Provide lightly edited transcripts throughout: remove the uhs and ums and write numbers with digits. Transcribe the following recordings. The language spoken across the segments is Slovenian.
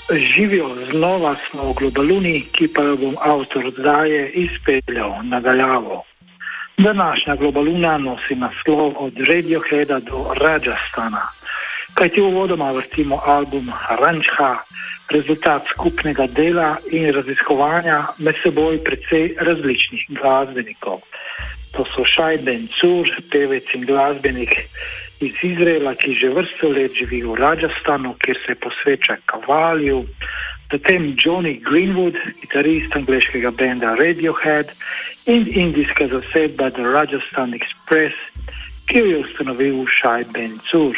Živijo, znova smo v Globaluni, ki pa jo bom avtor oddaje izpeljal na daljavo. Današnja Globaluna nosi naslov od Radioheada do Rajasthana, kajti uvodoma vrtimo album Ranjha, rezultat skupnega dela in raziskovanja med seboj precej različnih glasbenikov. To so Shahid Bensour, pevec in glasbenik iz Izraela, ki že vrsto let živi v Rajasthanu, kjer se posveča kavalju, potem Jonny Greenwood, gitarist angleškega benda Radiohead in indijska zasedba The Rajasthan Express, ki jo je ustanovil Shahid Bensour.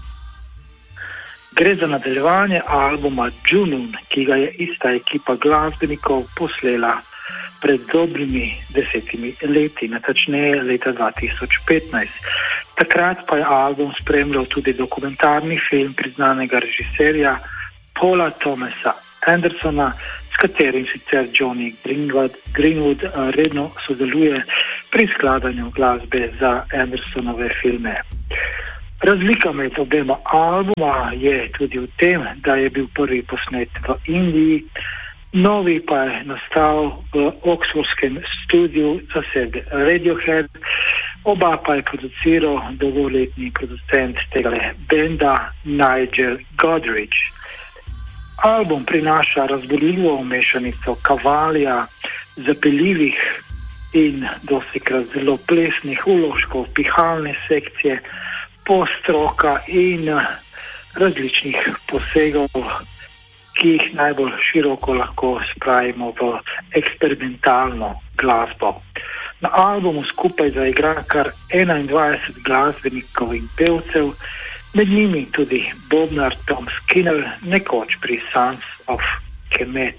Gre za nadaljevanje albuma Junoon, ki ga je ista ekipa glasbenikov poslela pred dobrimi 10 leti, natančneje leta 2015. Takrat pa je album spremljal tudi dokumentarni film priznanega režiserja Paula Thomasa Andersona, s katerim sicer Jonny Greenwood redno sodeluje pri skladanju glasbe za Andersonove filme. Razlika med obema albuma je tudi v tem, da je bil prvi posnet v Indiji, novi pa je nastal v oxfordskem studiu zasedbe Radiohead, oba pa je produciral dolgoletni producent tega benda Nigel Godrich. Album prinaša razborljivo mešanico kavalja, zapeljivih in dostikrat zelo plesnih vložkov, pihalne sekcije, postroka in različnih posegov, ki jih najbolj široko lahko spravimo v eksperimentalno glasbo. Na albumu skupaj zaigra kar 21 glasbenikov in pevcev, med njimi tudi bobnar Tom Skinner, nekoč pri Sons of Kemet.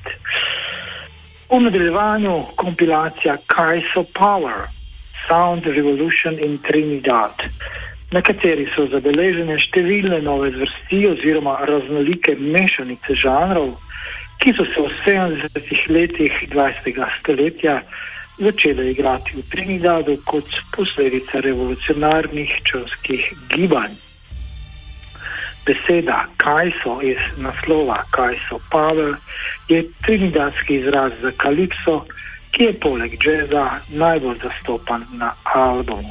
V nadaljevanju kompilacija Kaiso Power, Sound Revolution in Trinidad, na kateri so zabeležene številne nove zvrsti oziroma raznolike mešanice žanrov, ki so se v 70 letih 20. stoletja začele igrati v Trinidadu kot posledica revolucionarnih črnskih gibanj. Beseda Kaiso iz naslova Kaiso Power je trinidadski izraz za kalipso, ki je poleg džeza najbolj zastopan na albumu.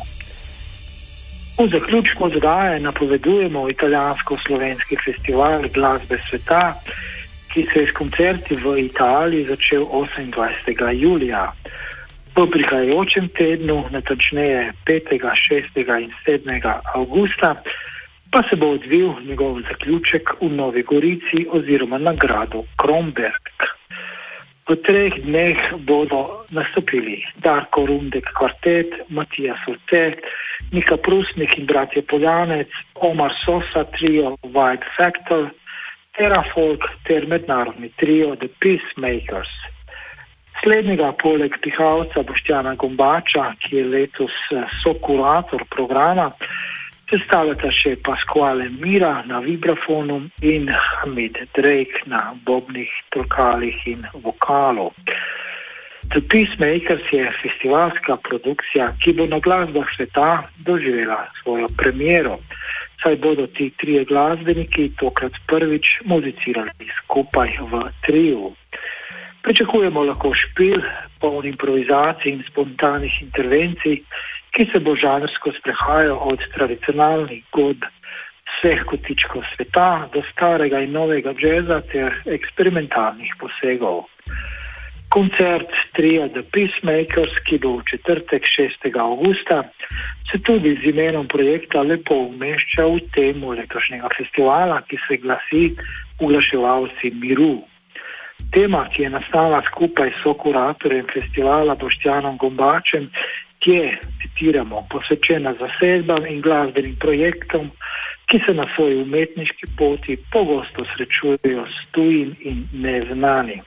V zaključku oddaje napovedujemo italijansko-slovenski festival glasbe sveta, ki se je s koncerti v Italiji začel 28. julija. V prihajajočem tednu, natančneje 5., 6. in 7. avgusta, pa se bo odvil njegov zaključek v Novi Gorici oziroma na gradu Kromberk. V 3 dneh bodo nastopili Darko Rundek kvartet, Matija Solte, Nika Prusnik in bratje Poljanec, Omar Sosa trio White Factor, Terrafolk ter mednarodni trio The Peacemakers. Slednjega poleg pihalca Boštjana Gombača, ki je letos sokurator programa, sestavljata še Pasquale Mira na vibrafonu in Hamid Drake na bobnih, trkalih in vokalu. The Peacemakers je festivalska produkcija, ki bo na glasbah sveta doživela svojo premiero, saj bodo ti 3 glasbeniki tokrat prvič muzicirali skupaj v triu. Pričakujemo lahko špil, poln improvizacij in spontanih intervencij, ki se bo žanrsko sprehajal od tradicionalnih godb vseh kotičkov sveta do starega in novega džeza ter eksperimentalnih posegov. Koncert tria The Peacemakers, ki bo v četrtek 6. avgusta, se tudi z imenom projekta lepo umešča v temo letošnjega festivala, ki se glasi Uglaševalci miru. Tema, ki je nastala skupaj s sokuratorjem festivala Boštjanom Gombačem, je, citiramo, posvečena zasedbam in glasbenim projektom, ki se na svoji umetniški poti pogosto srečujejo s tujim in neznanim.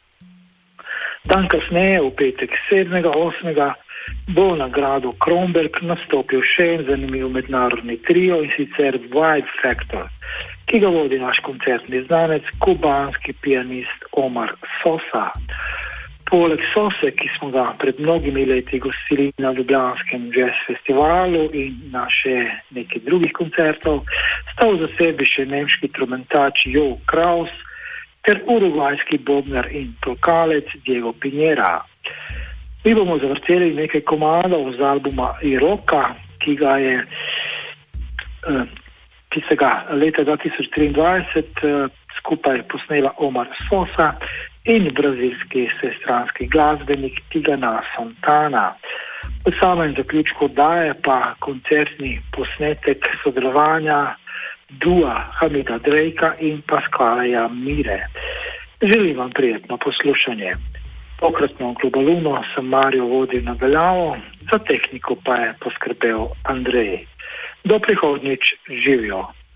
Dan kasneje, v petek 7. 8. bo na gradu Kromberk nastopil še en zanimiv mednarodni trio, in sicer White Factor, ki ga vodi naš koncertni znanec, kubanski pianist Omar Sosa. Poleg Sose, ki smo ga pred mnogimi leti gostili na ljubljanskem jazz festivalu in na še nekaj drugih koncertov, sta v zasedbi še nemški tromentač Jo Kraus, ter urugvajski bobnar in tolkalec Diego Pinera. Mi bomo zavrteli nekaj komadov z albuma Iroka, ki se ga leta 2023 skupaj posnela Omar Sosa in brazilski sestranski glasbenik Tigana Santana. V samem zaključku daje pa koncertni posnetek sodelovanja dua Hamida Drejka in Pascaleja Mire. Želim vam prijetno poslušanje. Pokratno Globaluno sem Mario vodil na daljavo, za tehniko pa je poskrbel Andrej. Do prihodnjič, živijo.